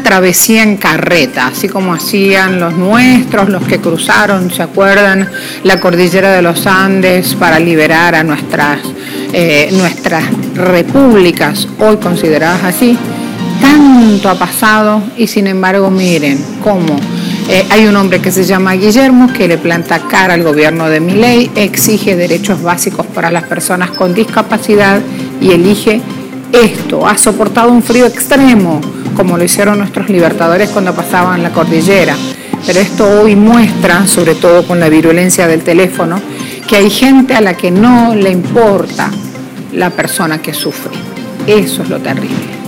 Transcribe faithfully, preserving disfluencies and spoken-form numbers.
una travesía en carreta, así como hacían los nuestros, los que cruzaron, ¿se acuerdan?, la cordillera de los Andes para liberar a nuestras, eh, nuestras repúblicas, hoy consideradas así. Tanto ha pasado y sin embargo miren cómo eh, hay un hombre que se llama Guillermo que le planta cara al gobierno de Milei, exige derechos básicos para las personas con discapacidad y elige esto. Ha soportado un frío extremo como lo hicieron nuestros libertadores cuando pasaban la cordillera, pero esto hoy muestra, sobre todo con la virulencia del teléfono, que hay gente a la que no le importa la persona que sufre. Eso es lo terrible.